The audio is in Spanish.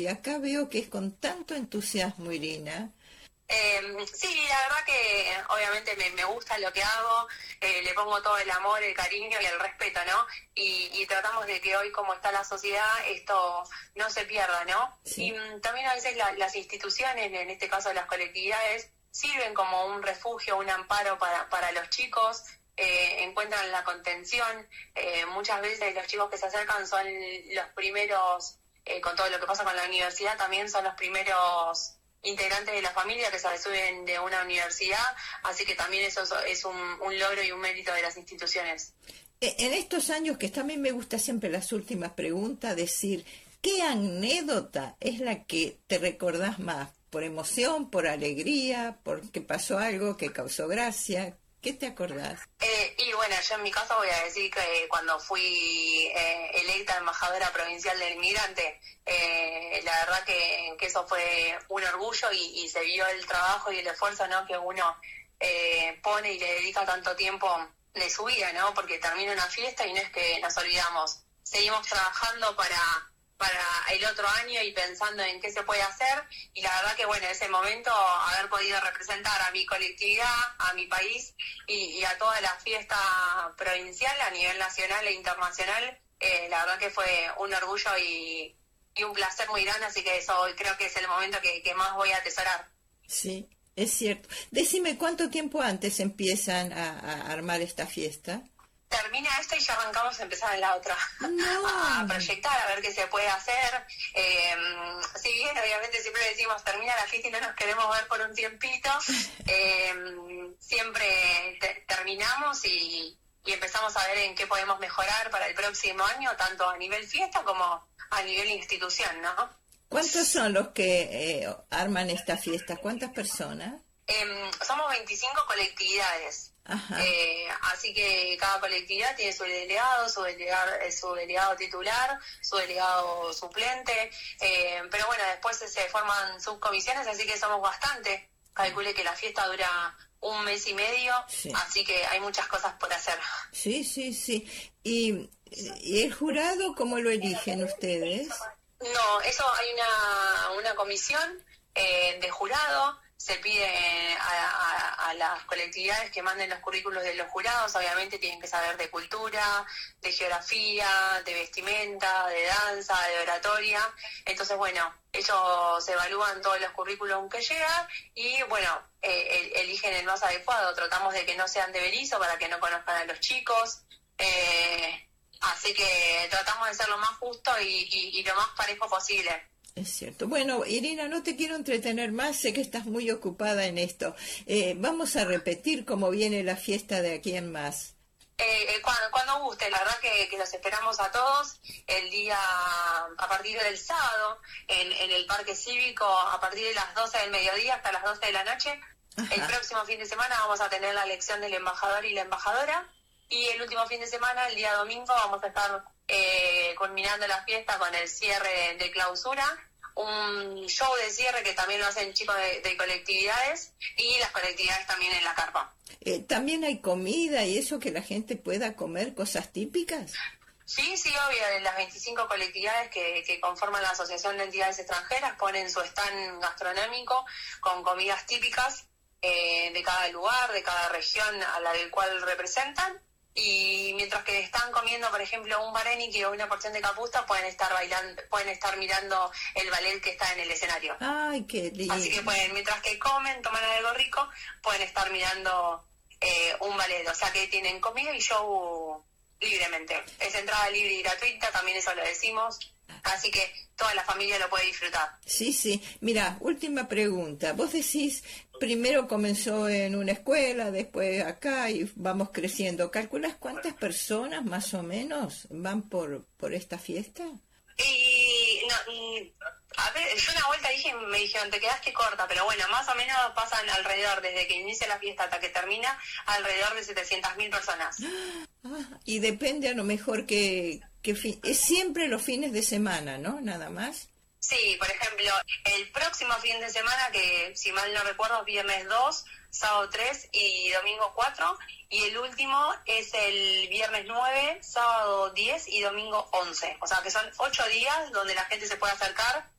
y acá veo que es con tanto entusiasmo, Irina. Sí, la verdad que obviamente me gusta lo que hago, le pongo todo el amor, el cariño y el respeto, ¿no? Y tratamos de que hoy, como está la sociedad, esto no se pierda, ¿no? Sí. Y también a veces las instituciones, en este caso las colectividades, sirven como un refugio, un amparo para los chicos, encuentran la contención. Muchas veces los chicos que se acercan son los primeros, con todo lo que pasa con la universidad, también son los primeros integrantes de la familia que se reciben de una universidad, así que también eso es un logro y un mérito de las instituciones. En estos años, que también me gusta siempre las últimas preguntas, decir, ¿qué anécdota es la que te recordás más? ¿Por emoción, por alegría, porque pasó algo que causó gracia? ¿Qué te acordás? Y bueno, yo en mi caso voy a decir que cuando fui electa embajadora provincial del inmigrante, la verdad que eso fue un orgullo y se vio el trabajo y el esfuerzo, ¿no?, que uno pone y le dedica tanto tiempo de su vida, ¿no? Porque termina una fiesta y no es que nos olvidamos. Seguimos trabajando para el otro año y pensando en qué se puede hacer, y la verdad que bueno, ese momento, haber podido representar a mi colectividad, a mi país y a toda la fiesta provincial a nivel nacional e internacional, la verdad que fue un orgullo y un placer muy grande, así que eso creo que es el momento que más voy a atesorar. Sí, es cierto. Decime, ¿cuánto tiempo antes empiezan a armar esta fiesta? Termina esta y ya arrancamos a empezar en la otra, No. a proyectar, a ver qué se puede hacer. Si bien obviamente siempre decimos termina la fiesta y no nos queremos ver por un tiempito, siempre terminamos y empezamos a ver en qué podemos mejorar para el próximo año, tanto a nivel fiesta como a nivel institución, ¿no? ¿Cuántos son los que arman esta fiesta? ¿Cuántas personas? Somos 25 colectividades. Así que cada colectividad tiene su delegado, su delegado titular, su delegado suplente, pero bueno, después se forman subcomisiones, así que somos bastante. Calcule que la fiesta dura un mes y medio, sí. Así que hay muchas cosas por hacer. Sí. ¿Y el jurado cómo lo eligen ustedes? No, eso hay una comisión de jurado. Se pide a las colectividades que manden los currículos de los jurados. Obviamente tienen que saber de cultura, de geografía, de vestimenta, de danza, de oratoria. Entonces, bueno, ellos evalúan todos los currículums que llegan y, bueno, eligen el más adecuado. Tratamos de que no sean de Berizo para que no conozcan a los chicos. Así que tratamos de ser lo más justo y lo más parejo posible. Es cierto. Bueno, Irina, no te quiero entretener más, sé que estás muy ocupada en esto. Vamos a repetir cómo viene la fiesta de aquí en más. Cuando guste, la verdad que los esperamos a todos el día, a partir del sábado, en el Parque Cívico, a partir de las 12 del mediodía hasta las 12 de la noche. Ajá. El próximo fin de semana vamos a tener la elección del embajador y la embajadora, y el último fin de semana, el día domingo, vamos a estar culminando la fiesta con el cierre de clausura, un show de cierre que también lo hacen chicos de colectividades y las colectividades también en la carpa. ¿También hay comida y eso, que la gente pueda comer cosas típicas? Sí, obvio. En las 25 colectividades que conforman la Asociación de Entidades Extranjeras ponen su stand gastronómico con comidas típicas de cada lugar, de cada región a la del cual representan. Y mientras que están comiendo, por ejemplo, un vareniki o una porción de capusta, pueden estar bailando, pueden estar mirando el ballet que está en el escenario. ¡Ay, qué lindo! Así que mientras que comen, toman algo rico, pueden estar mirando un ballet. O sea que tienen comida y show libremente. Es entrada libre y gratuita, también eso lo decimos. Así que toda la familia lo puede disfrutar. Sí. Mira, última pregunta. Vos decís, primero comenzó en una escuela, después acá y vamos creciendo. ¿Calculas cuántas personas más o menos van por esta fiesta? A ver, yo una vuelta dije, me dijeron, te quedaste corta, pero bueno, más o menos pasan alrededor, desde que inicia la fiesta hasta que termina, alrededor de 700.000 personas. Y depende a lo mejor que es siempre los fines de semana, ¿no? Nada más. Sí, por ejemplo, el próximo fin de semana, que si mal no recuerdo, viernes 2, sábado 3 y domingo 4, y el último es el viernes 9, sábado 10 y domingo 11. O sea que son 8 días donde la gente se puede acercar